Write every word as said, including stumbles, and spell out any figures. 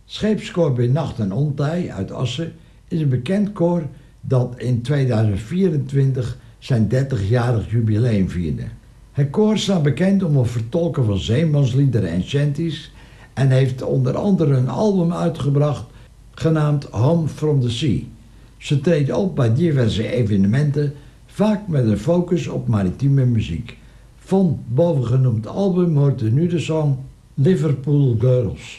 Scheepskoor bij Nacht en Ontij uit Assen is een bekend koor dat in tweeduizend vierentwintig zijn dertigjarig jubileum vierde. Het koor staat bekend om het vertolken van zeemansliederen en shanties en heeft onder andere een album uitgebracht genaamd Home from the Sea. Ze treden op bij diverse evenementen, vaak met een focus op maritieme muziek. Van bovengenoemd album hoort u nu de song Liverpool Girls.